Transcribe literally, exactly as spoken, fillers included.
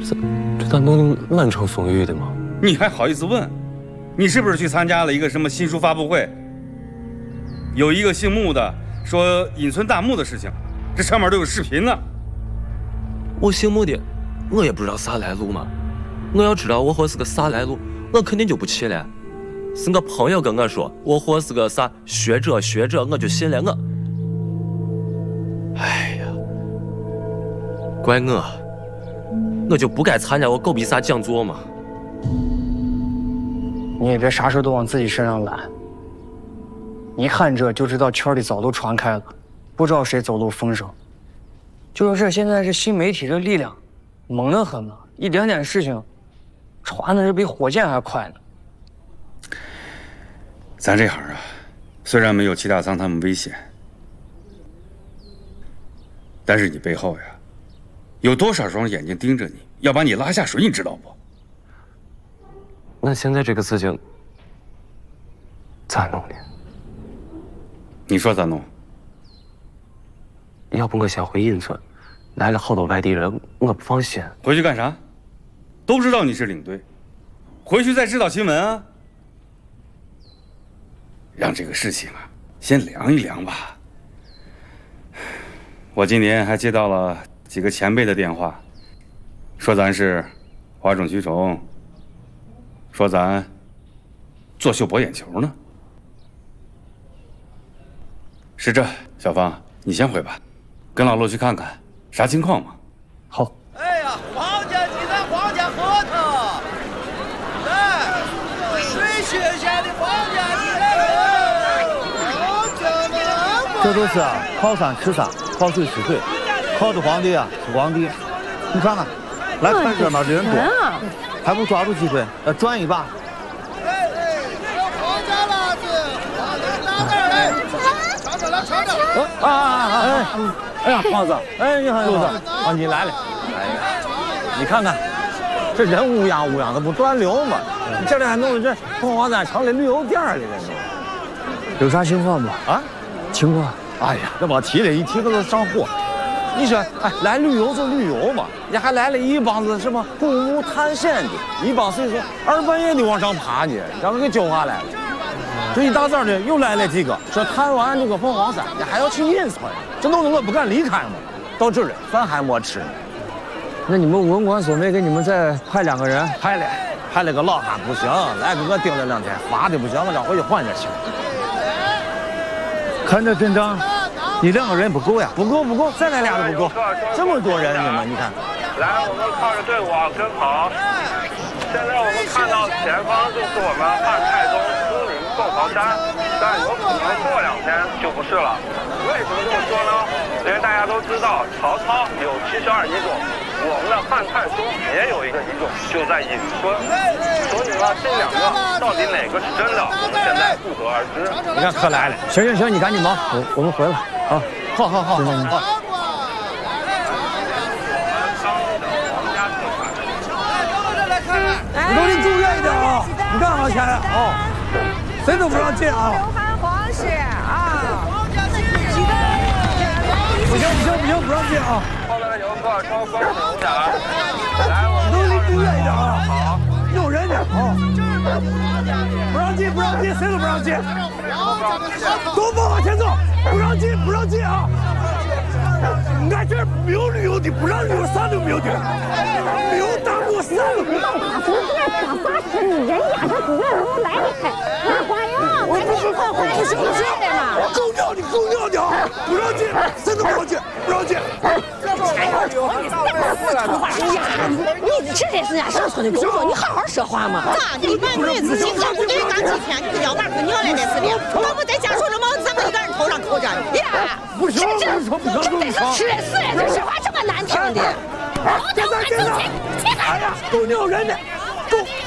这这咋弄得满城风雨的嘛？ 你还好意思问？你是不是去参加了一个什么新书发布会？有一个姓穆的说隐村大墓的事情，这上面都有视频呢。 我姓穆的，我也不知道啥来路嘛。我要知道我活是个啥来路，我肯定就不去了。是我朋友跟我说我活是个啥学者学者，我就信了我。哎呀，怪我，我就不该参加我狗逼啥讲座嘛。 你也别啥事都往自己身上揽。一看这就知道圈里早都传开了，不知道谁走漏风声。就说这现在这新媒体的力量猛得很嘛，一点点事情传的是比火箭还快呢。 咱这行啊，虽然没有齐大仓他们危险，但是你背后呀，有多少双眼睛盯着你，要把你拉下水，你知道不？ 那现在这个事情咋弄呢？ 你说咋弄？ 要不我先回隐村，来了好多外地人，我不放心。 回去干啥？都知道你是领队，回去再制造新闻啊！让这个事情啊先凉一凉吧。我今年还接到了几个前辈的电话，说咱是哗众取宠，说咱作秀博眼球呢。是这，小芳，你先回吧，跟老陆去看看啥情况嘛。 好。 哎呀，皇家鸡蛋，皇家核桃，来，水学下的皇家鸡蛋。 这都是啊，靠山吃山，靠水吃水，靠着皇帝啊吃皇帝。你看看，来看热闹的人多，还不抓住机会呃转一把？ 哎哎，皇家辣子，皇家大袋来，尝尝来，尝尝。 啊啊啊！哎，哎呀，胖子，哎，你好，柱子，啊，你来了。哎呀，你看看，这人乌泱乌泱的不断流吗？你这里还弄得这凤凰山成了旅游点了，这有啥情况不？ 啊？ 情况？ 哎呀，这别提了，一提可都上火。你说，哎，来旅游就旅游嘛，你还来了一帮子什么公路探险的，一帮谁说二半夜的往上爬呢，让人给揪下来了。这一大早的又来了几个，说探完这个凤凰山，你还要去隐村，这弄得我不敢离开嘛。到这儿了，饭还没吃呢。 那你们文管所没给你们再派两个人？ 派了，派了个老汉不行，来给我盯了两天，罚的不行，我让回去换点去。看这阵仗，你两个人不够呀？不够不够，再来俩都不够，这么多人呢嘛？你看。 来，我们靠着队伍往跟跑。现在我们看到前方就是我们汉太宗苏宁凤凰山，但有可能过两天就不是了。为什么这么说呢？因为大家都知道曹操有七十二遗种，我们的汉太宗也有一个遗种，就在隐村。所以呢，这两个到底哪个是真的，我们现在不得而知。 你看可来了，行行行，你赶紧忙，我我们回来啊！好好好好好。你都离住远一点啊！你干啥去啊？谁都不让进啊！ 流汗皇室啊！ 不行不行不行，不让进啊！ 后面的游客超光停下来，来，我们都离住远一点啊！ 好， 有人呢啊！不让进不让进，谁都不让进！都不往前走，不让进不让进啊！俺这儿没有旅游的，不让旅游，啥都没有的，没有大漠啥都没有。 随便说啥事，你人家这自然而来的，那花样，我不是花样， 不行不行，够尿的够尿的啊！不让进，谁都不让进，不让进。 你这这是俺上村的工作，你好好说话嘛。 咋的？俺女子今天不对刚几天，你不要马虎尿了这是的，我不在家说什么，咱们一个人头上扣着。 呀， 不行不行不行， 这得是吃了死了，这说话这么难听的。 现在现在，哎呀，够尿人的，够。